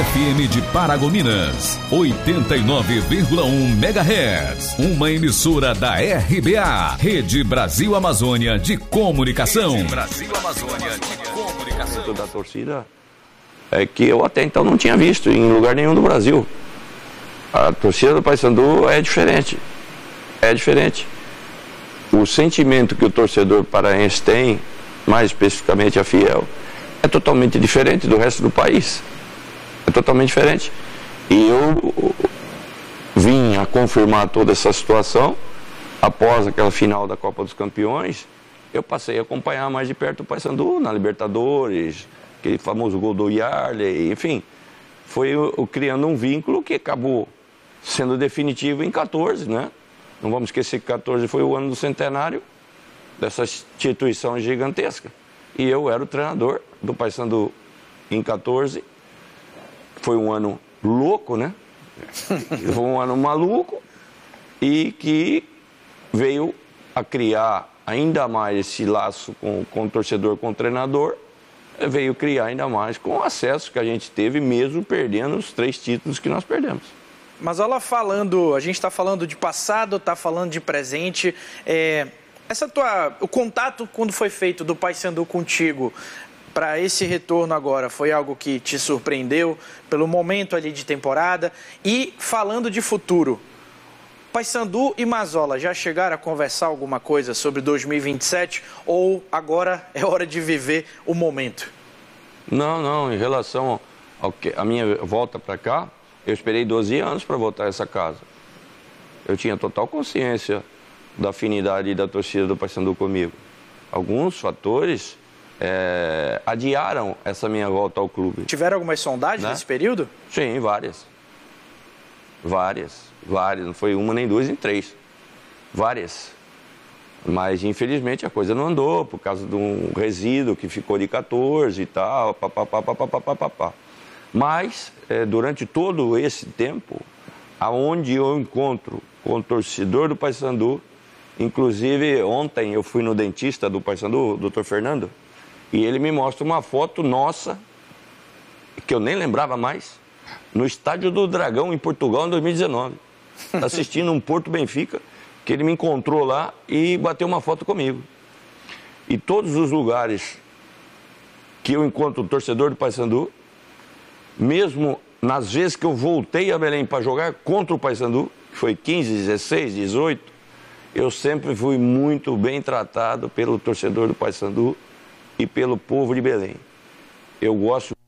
FM de Paragominas, 89,1 MHz. Uma emissora da RBA, Rede Brasil Amazônia de Comunicação. Rede Brasil Amazônia de Comunicação. Da torcida é que eu até então não tinha visto em lugar nenhum do Brasil. A torcida do Paysandu é diferente. É diferente. O sentimento que o torcedor paraense tem, mais especificamente a Fiel, é totalmente diferente do resto do país. É totalmente diferente. E eu vim a confirmar toda essa situação após aquela final da Copa dos Campeões. Eu passei a acompanhar mais de perto o Paysandu na Libertadores, aquele famoso gol do Yarley, enfim. Foi criando um vínculo que acabou sendo definitivo em 14, né? Não vamos esquecer que 14 foi o ano do centenário dessa instituição gigantesca. E eu era o treinador do Paysandu em 14. Foi um ano louco, né? Foi um ano maluco e que veio a criar ainda mais esse laço com o torcedor, com o treinador. Veio criar ainda mais com o acesso que a gente teve, mesmo perdendo os 3 títulos que nós perdemos. Mas olha, a gente está falando de passado, está falando de presente. O contato quando foi feito do Paysandu contigo para esse retorno agora foi algo que te surpreendeu pelo momento ali de temporada? E falando de futuro, Paysandu e Mazola já chegaram a conversar alguma coisa sobre 2027 ou agora é hora de viver o momento? Não, em relação à minha volta para cá, eu esperei 12 anos para voltar a essa casa. Eu tinha total consciência da afinidade da torcida do Paysandu comigo. Alguns fatores adiaram essa minha volta ao clube. Tiveram algumas sondagens nesse período? Sim, várias. Não foi uma nem duas, nem 3. Várias. Mas, infelizmente, a coisa não andou por causa de um resíduo que ficou de 14 e tal, papapá. Mas, durante todo esse tempo, aonde eu encontro com o torcedor do Paysandu, inclusive ontem eu fui no dentista do Paysandu, o Dr. Fernando, e ele me mostra uma foto nossa, que eu nem lembrava mais, no Estádio do Dragão, em Portugal, em 2019. Assistindo um Porto Benfica, que ele me encontrou lá e bateu uma foto comigo. E todos os lugares que eu encontro o torcedor do Paysandu, mesmo nas vezes que eu voltei a Belém para jogar contra o Paysandu, que foi 15, 16, 18, eu sempre fui muito bem tratado pelo torcedor do Paysandu e pelo povo de Belém. Eu gosto